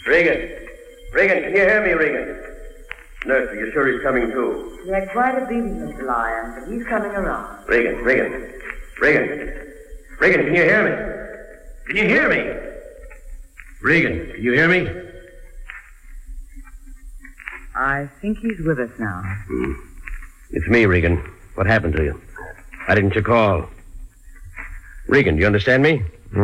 Regan! Regan, can you hear me, Regan? Nurse, are you sure he's coming too? He had quite a beating, Mr. Lyon, but he's coming around. Regan, can you hear me? Can you hear me? Regan, can you hear me? I think he's with us now. It's me, Regan. What happened to you? Why didn't you call? Regan, do you understand me?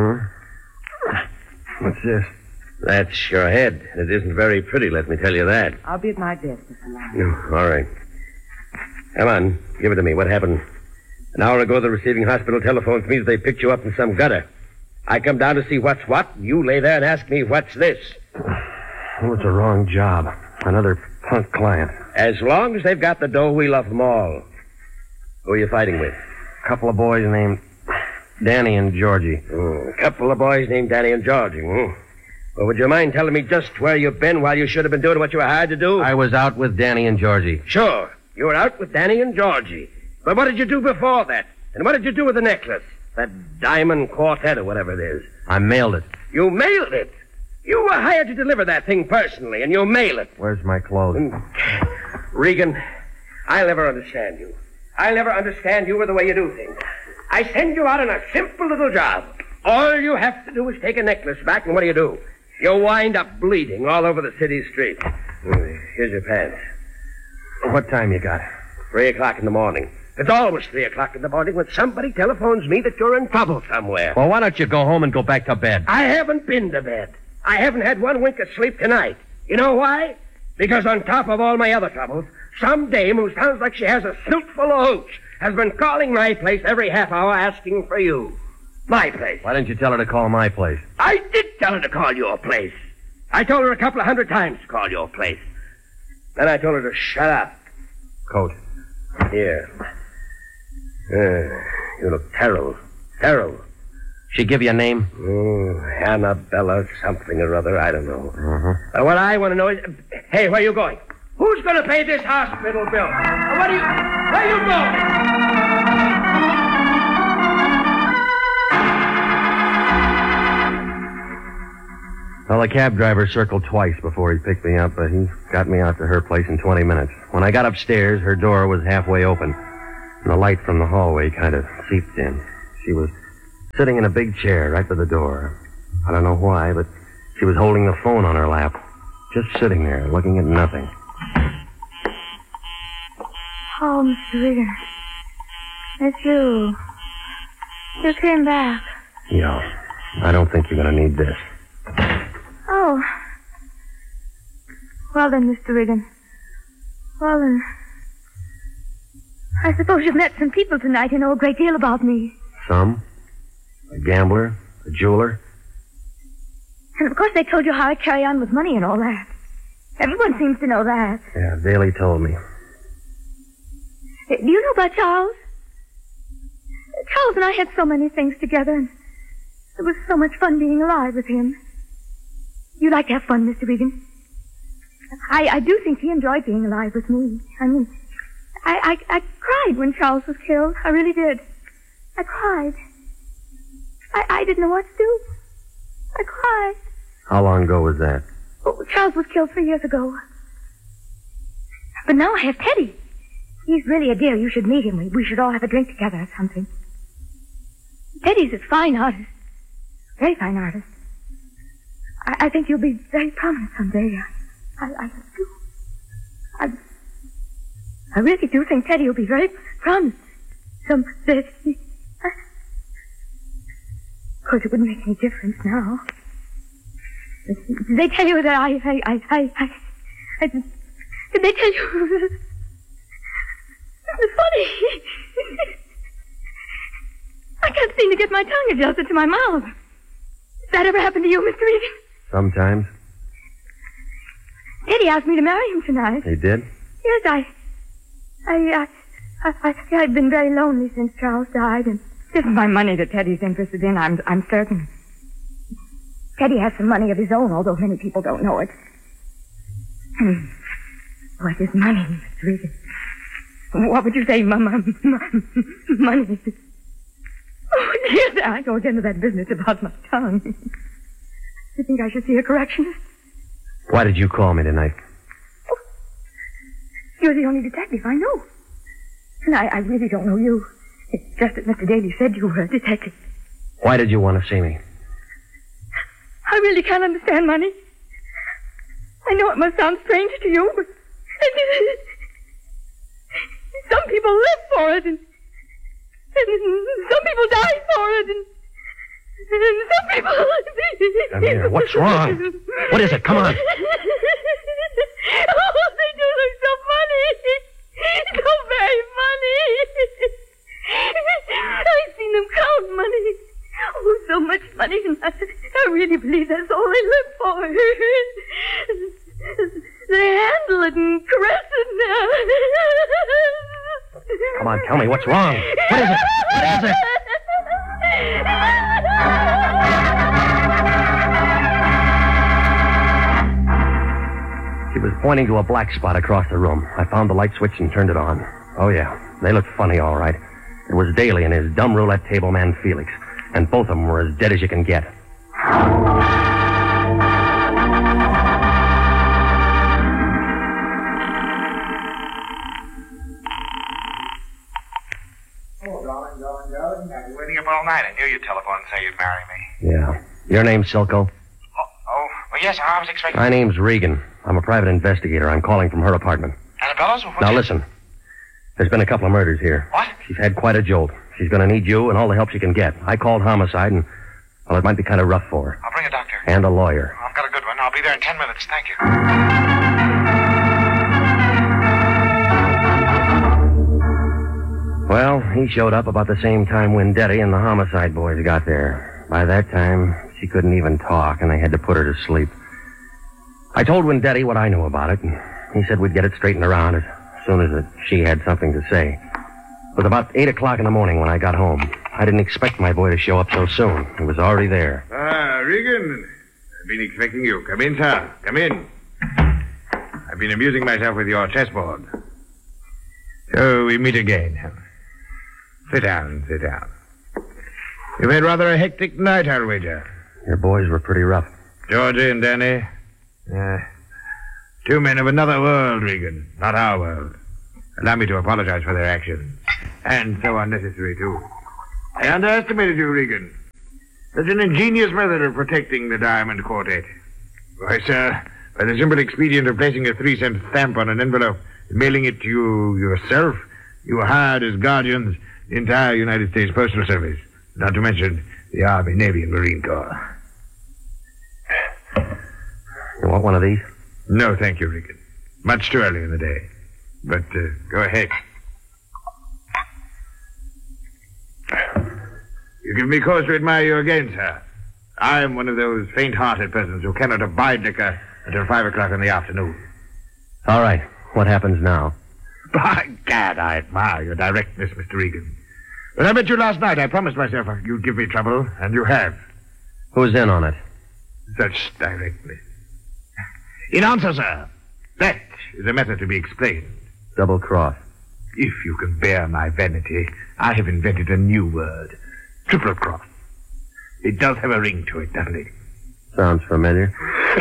What's this? That's your head. It isn't very pretty, let me tell you that. I'll be at my desk, Mr. Lyon. All right. Come on, give it to me. What happened? An hour ago, the receiving hospital telephones me that they picked you up in some gutter. I come down to see what's what, and you lay there and ask me what's this. Well, it's a wrong job. Another punk client. As long as they've got the dough, we love them all. Who are you fighting with? A couple of boys named Danny and Georgie. A couple of boys named Danny and Georgie. Well, would you mind telling me just where you've been while you should have been doing what you were hired to do? I was out with Danny and Georgie. Sure. You were out with Danny and Georgie. But what did you do before that? And what did you do with the necklace? That diamond quartet or whatever it is. I mailed it. You mailed it? You were hired to deliver that thing personally, and you mail it. Where's my clothes? Regan, I'll never understand you. I'll never understand you or the way you do things. I send you out on a simple little job. All you have to do is take a necklace back, and what do? You wind up bleeding all over the city street. Here's your pants. What time you got? 3 o'clock in the morning. It's always 3 o'clock in the morning when somebody telephones me that you're in trouble somewhere. Well, why don't you go home and go back to bed? I haven't been to bed. I haven't had one wink of sleep tonight. You know why? Because on top of all my other troubles, some dame who sounds like she has a suit full of hooch has been calling my place every half hour asking for you. My place. Why didn't you tell her to call my place? I did tell her to call your place. I told her a couple of 100 times to call your place. Then I told her to shut up. Coat. Here. You look terrible. Terrible. She give you a name? Annabella something or other. I don't know. Uh-huh. What I want to know is... Hey, where are you going? Who's going to pay this hospital bill? Where are you going? Well, the cab driver circled twice before he picked me up, but he got me out to her place in 20 minutes. When I got upstairs, her door was halfway open, and the light from the hallway kind of seeped in. She was sitting in a big chair right by the door. I don't know why, but she was holding the phone on her lap, just sitting there, looking at nothing. Oh, Mr. Regan. It's you. You came back. Yeah, I don't think you're going to need this. Oh. Well then, Mr. Regan. Well then. I suppose you've met some people tonight who know a great deal about me. Some? A gambler? A jeweler? And of course they told you how I carry on with money and all that. Everyone seems to know that. Yeah, Daly told me. Do you know about Charles? Charles and I had so many things together, and it was so much fun being alive with him. You like to have fun, Mr. Regan? I do think he enjoyed being alive with me. I mean, I cried when Charles was killed. I really did. I cried. I didn't know what to do. I cried. How long ago was that? Oh, Charles was killed 3 years ago. But now I have Teddy. He's really a dear. You should meet him. We should all have a drink together or something. Teddy's a fine artist. Very fine artist. I think you'll be very prominent someday. I do. I really do think Teddy will be very prominent someday. Of course, it wouldn't make any difference now. Did they tell you that did they tell you? It's funny. I can't seem to get my tongue adjusted to my mouth. Has that ever happened to you, Mr. Regan? Sometimes. Teddy asked me to marry him tonight. He did? Yes, I've been very lonely since Charles died, and it isn't my money that Teddy's interested in, I'm certain. Teddy has some money of his own, although many people don't know it. What is money, Mr. Regan? What would you say, money? Oh, dear, I go again to that business about my tongue. You think I should see a correctionist? Why did you call me tonight? You're the only detective I know. And I really don't know you. It's just that Mr. Daly said you were a detective. Why did you want to see me? I really can't understand money. I know it must sound strange to you, but some people live for it, and some people die for it, and some people... Come here. What's wrong? What is it? Come on. Oh, they do look so funny. So very funny. I've seen them count money. Oh, so much money, and I really believe that's all they live for. They handle it and caress it now. Come on, tell me what's wrong. What is it? What is it? She was pointing to a black spot across the room. I found the light switch and turned it on. Oh, yeah. They looked funny, all right. It was Daly and his dumb roulette table man, Felix. And both of them were as dead as you can get. Oh, darling. I've been waiting up all night. I knew you'd telephone and say you'd marry me. Yeah. Your name's Silko? Well, yes, I was expecting... My name's Regan. I'm a private investigator. I'm calling from her apartment. Annabella's? Now, listen. There's been a couple of murders here. What? She's had quite a jolt. She's going to need you and all the help she can get. I called homicide, and, well, it might be kind of rough for her. I'll bring a doctor. And a lawyer. I've got a good one. I'll be there in 10 minutes. Thank you. Well, he showed up about the same time Wendetti and the homicide boys got there. By that time, she couldn't even talk, and they had to put her to sleep. I told Wendetti what I knew about it, and he said we'd get it straightened around as soon as she had something to say. It was about 8 o'clock in the morning when I got home. I didn't expect my boy to show up so soon. He was already there. Ah, Regan. I've been expecting you. Come in, sir. Come in. I've been amusing myself with your chessboard. So we meet again. Sit down. You've had rather a hectic night, I'll wager. Your boys were pretty rough. Georgie and Danny. Two men of another world, Regan. Not our world. Allow me to apologize for their actions. And so unnecessary, too. I underestimated you, Regan. Such an ingenious method of protecting the Diamond Quartet. Why, sir, by the simple expedient of placing a 3-cent stamp on an envelope and mailing it to you yourself, you hired as guardians the entire United States Postal Service, not to mention the Army, Navy, and Marine Corps. You want one of these? No, thank you, Regan. Much too early in the day. But go ahead. You give me cause to admire you again, sir. I am one of those faint-hearted persons who cannot abide liquor until 5 o'clock in the afternoon. All right. What happens now? By gad, I admire your directness, Mr. Regan. When I met you last night, I promised myself you'd give me trouble, and you have. Who's in on it? Such directness. In answer, sir, that is a matter to be explained. Double cross. If you can bear my vanity, I have invented a new word. Triple cross. It does have a ring to it, doesn't it? Sounds familiar.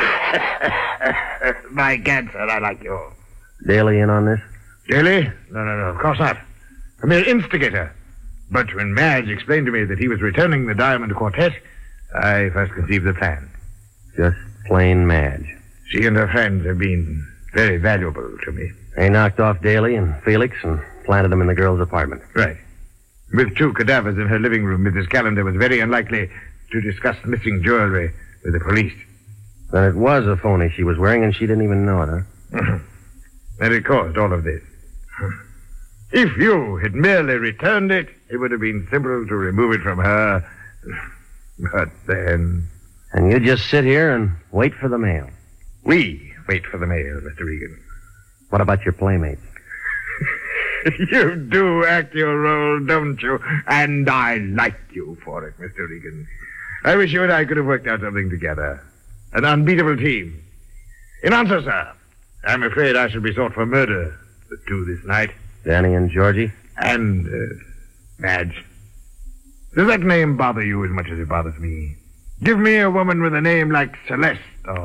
My gad, sir, I like you. Daly in on this? Daly? No, of course not. A mere instigator. But when Madge explained to me that he was returning the Diamond Quartet, I first conceived the plan. Just plain Madge. She and her friends have been very valuable to me. They knocked off Daly and Felix and planted them in the girl's apartment. Right. With 2 cadavers in her living room, Mrs. Callender was very unlikely to discuss missing jewelry with the police. Then it was a phony she was wearing, and she didn't even know it, huh? And it caused all of this. If you had merely returned it, it would have been simple to remove it from her. But then... And you just sit here and wait for the mail. We wait for the mail, Mr. Regan. What about your playmates? You do act your role, don't you? And I like you for it, Mr. Regan. I wish you and I could have worked out something together. An unbeatable team. In answer, sir, I'm afraid I shall be sought for murder, the 2 this night. Danny and Georgie? And, Madge. Does that name bother you as much as it bothers me? Give me a woman with a name like Celeste or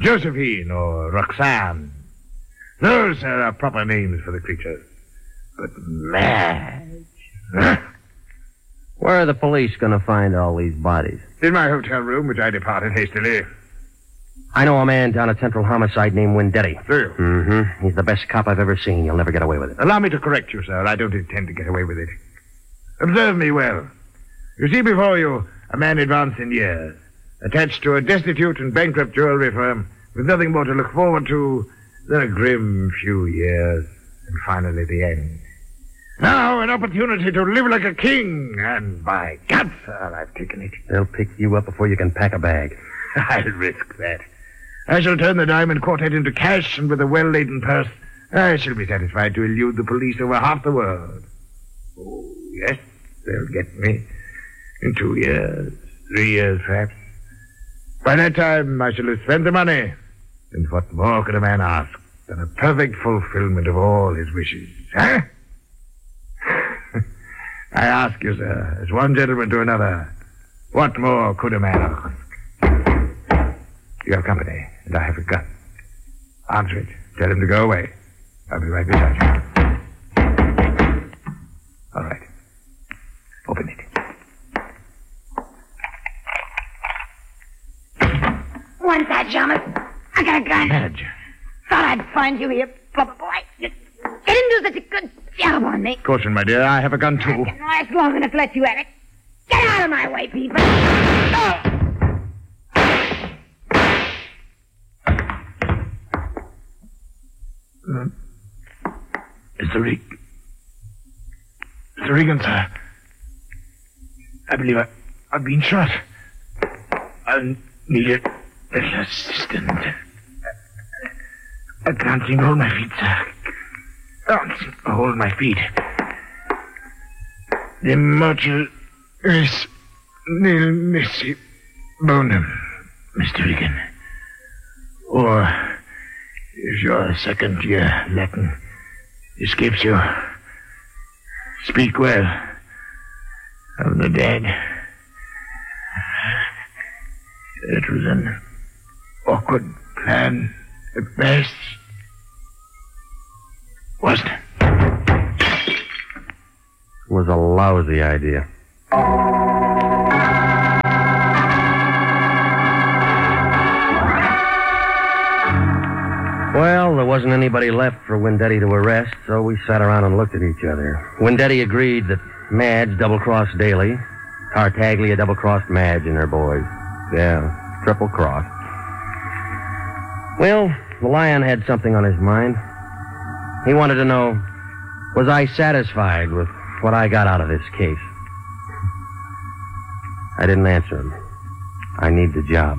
Josephine or Roxanne. Those are proper names for the creatures. But Madge... Huh? Where are the police going to find all these bodies? In my hotel room, which I departed hastily. I know a man down at Central Homicide named Wendetti. Do you? Mm-hmm. He's the best cop I've ever seen. You'll never get away with it. Allow me to correct you, sir. I don't intend to get away with it. Observe me well. You see before you a man advanced in years, attached to a destitute and bankrupt jewelry firm, with nothing more to look forward to than a grim few years, and finally the end. Now an opportunity to live like a king, and by God, sir, I've taken it. They'll pick you up before you can pack a bag. I'll risk that. I shall turn the diamond quartet into cash, and with a well-laden purse, I shall be satisfied to elude the police over half the world. Oh, yes, they'll get me. In 2 years, 3 years, perhaps. By that time, I shall have spent the money. And what more could a man ask than a perfect fulfillment of all his wishes, huh? I ask you, sir, as one gentleman to another, what more could a man ask? You have company, and I have a gun. Answer it. Tell him to go away. I'll be right beside you. All right. Open it. One side, Shamus. I got a gun. Madge. Thought I'd find you here, Papa boy. You didn't do such a good job on me. Caution, my dear. I have a gun, too. I didn't last long enough to let you have it. Get out of my way, people. Oh. Mr. Regan, sir. I believe I've been shot. I'll need a little assistance. I can't seem to hold my feet, sir. I can't seem to hold my feet. The mortal is nil nisi bonum, Mr. Regan. Or, if your second year Latin escapes you, speak well of the dead. It was an awkward plan at best, wasn't it? It was a lousy idea. Well, there wasn't anybody left for Wendetti to arrest, so we sat around and looked at each other. Wendetti agreed that Madge double-crossed Daly. Tartaglia double-crossed Madge and her boys. Yeah, triple-crossed. Well, the Lion had something on his mind. He wanted to know, was I satisfied with what I got out of this case? I didn't answer him. I need the job.